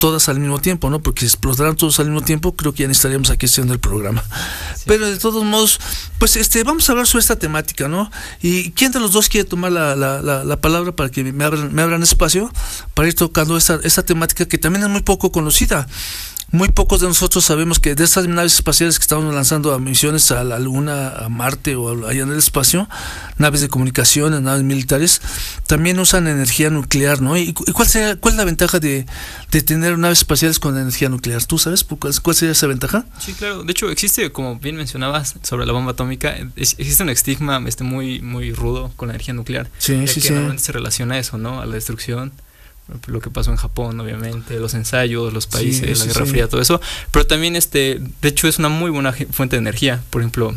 todas al mismo tiempo, ¿no? Porque si explotaran todos al mismo tiempo, creo que ya no estaríamos aquí haciendo el programa. Sí. Pero de todos modos, pues vamos a hablar sobre esta temática, ¿no? Y quién de los dos quiere tomar la palabra para que me abran espacio para ir tocando esta temática que también es muy poco conocida. Muy pocos de nosotros sabemos que de estas naves espaciales que estamos lanzando a misiones a la Luna, a Marte o allá en el espacio, naves de comunicaciones, naves militares, también usan energía nuclear, ¿no? ¿Y cuál es la ventaja de tener naves espaciales con energía nuclear? ¿Tú sabes cuál sería esa ventaja? Sí, claro. De hecho, existe, como bien mencionabas, sobre la bomba atómica, existe un estigma muy, muy rudo con la energía nuclear. Sí, sí. Normalmente se relaciona eso, ¿no? A la destrucción. Lo que pasó en Japón, obviamente, los ensayos, los países, la Guerra Fría, todo eso, pero también de hecho es una muy buena fuente de energía. Por ejemplo,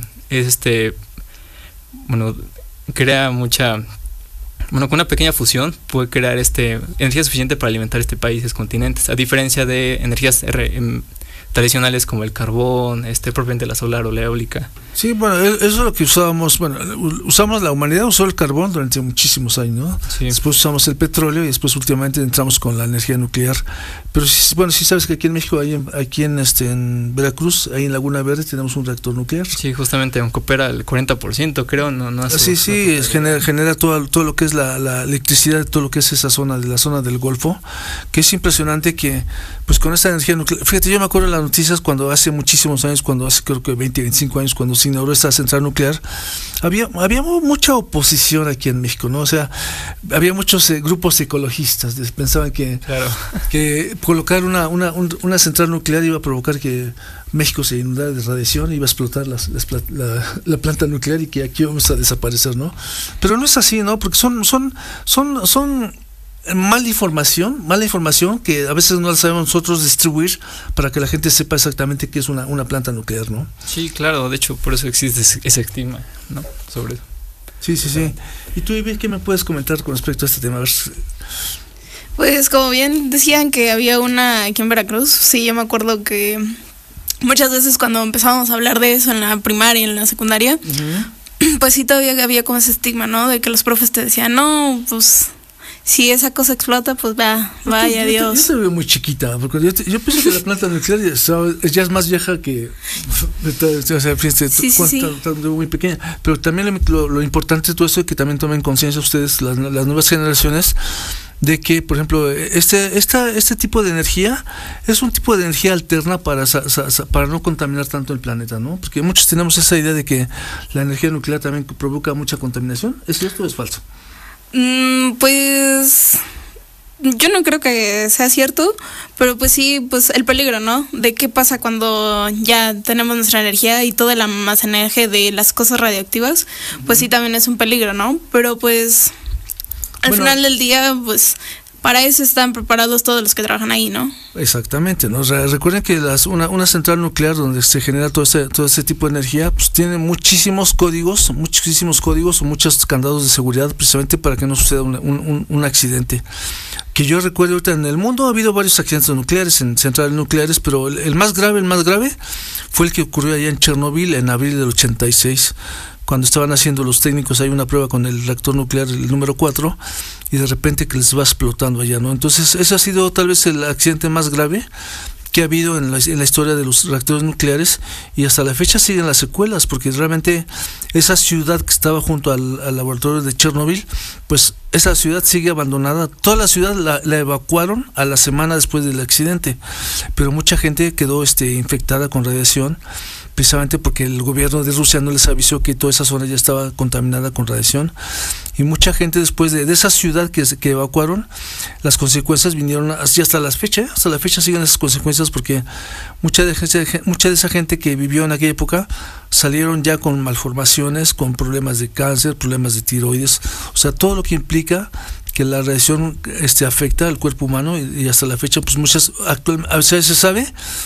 crea con una pequeña fusión puede crear energía suficiente para alimentar países, continentes, a diferencia de energías tradicionales como el carbón, propiamente la solar o la eólica. Sí, bueno, eso es lo que usábamos. Bueno, la humanidad usó el carbón durante muchísimos años, ¿no? Sí. Después usamos el petróleo y después últimamente entramos con la energía nuclear. Pero sí sabes que aquí en México, aquí en Veracruz, ahí en Laguna Verde tenemos un reactor nuclear. Sí, justamente, aunque opera el 40%, creo, no hace. Sí, genera todo lo que es la electricidad de todo lo que es esa zona, de la zona del Golfo, que es impresionante que, pues con esta energía nuclear, fíjate, yo me acuerdo de las noticias cuando hace muchísimos años, creo que 20, 25 años, cuando se inauguró esta central nuclear, había mucha oposición aquí en México, ¿no? O sea, había muchos grupos ecologistas, pensaban que colocar una central nuclear iba a provocar que México se inundara de radiación, iba a explotar la planta nuclear y que aquí íbamos a desaparecer, ¿no? Pero no es así, ¿no? Porque son mala información que a veces no la sabemos nosotros distribuir para que la gente sepa exactamente qué es una planta nuclear, ¿no? Sí, claro, de hecho por eso existe ese estigma, ¿no? Sobre eso. Sí. ¿Y tú, Ivy, qué me puedes comentar con respecto a este tema? A ver. Pues como bien decían que había una aquí en Veracruz, sí, yo me acuerdo que muchas veces cuando empezábamos a hablar de eso en la primaria y en la secundaria, pues sí todavía había como ese estigma, ¿no? De que los profes te decían, no, pues si esa cosa explota, pues vaya adiós. Yo te veo muy chiquita, porque yo pienso que la planta nuclear ya es más vieja que, o sea, fíjense, muy pequeña. Pero también lo importante de todo eso es que también tomen conciencia ustedes, las nuevas generaciones, de que, por ejemplo, este tipo de energía es un tipo de energía alterna para no contaminar tanto el planeta, ¿no? Porque muchos tenemos esa idea de que la energía nuclear también provoca mucha contaminación. ¿Es cierto o es falso? Pues yo no creo que sea cierto, pero pues sí, pues el peligro, ¿no? De qué pasa cuando ya tenemos nuestra energía y todo el almacenaje de las cosas radioactivas, pues sí también es un peligro, ¿no? Pero pues al final del día, pues para eso están preparados todos los que trabajan ahí, ¿no? Exactamente, ¿no? Recuerden que una central nuclear donde se genera todo ese tipo de energía, pues tiene muchísimos códigos o muchos candados de seguridad precisamente para que no suceda un accidente. Que yo recuerdo ahorita en el mundo ha habido varios accidentes nucleares en centrales nucleares, pero el más grave fue el que ocurrió allá en Chernobyl en abril del 86. Cuando estaban haciendo los técnicos hay una prueba con el reactor nuclear, el número 4, y de repente que les va explotando allá, ¿no? Entonces ese ha sido tal vez el accidente más grave que ha habido en la historia de los reactores nucleares, y hasta la fecha siguen las secuelas, porque realmente esa ciudad que estaba junto al laboratorio de Chernobyl, pues esa ciudad sigue abandonada. Toda la ciudad la evacuaron a la semana después del accidente, pero mucha gente quedó infectada con radiación, precisamente porque el gobierno de Rusia no les avisó que toda esa zona ya estaba contaminada con radiación, y mucha gente después de esa ciudad que evacuaron, las consecuencias vinieron así hasta la fecha siguen esas consecuencias, porque mucha de esa gente que vivió en aquella época salieron ya con malformaciones, con problemas de cáncer, problemas de tiroides, o sea, todo lo que implica que la radiación afecta al cuerpo humano, y hasta la fecha pues a veces se sabe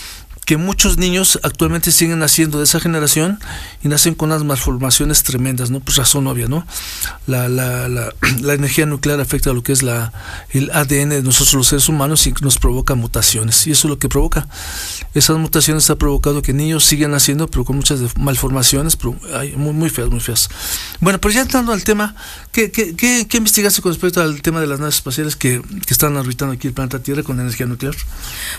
que muchos niños actualmente siguen naciendo de esa generación y nacen con unas malformaciones tremendas, ¿no? Pues razón obvia, ¿no? La energía nuclear afecta a lo que es el ADN de nosotros los seres humanos y nos provoca mutaciones, y eso es lo que provoca. Esas mutaciones ha provocado que niños sigan naciendo, pero con muchas malformaciones, pero muy feas, muy feas. Bueno, pero ya entrando al tema, ¿qué investigaste con respecto al tema de las naves espaciales que están orbitando aquí el planeta Tierra con energía nuclear?